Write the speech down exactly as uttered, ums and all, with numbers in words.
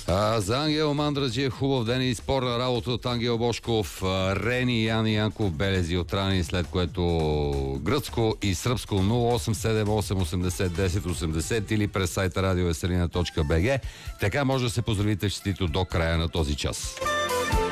А, за Ангел Мандраджиев хубав ден и спорна работа от Ангел Бошков, Рени, Яни Янков, Белези от Рани, след което гръцко и сръбско нула осем седем осем осемдесет десет осемдесет или през сайта радио веселина точка бг. Така може да се поздравите честито до края на този час.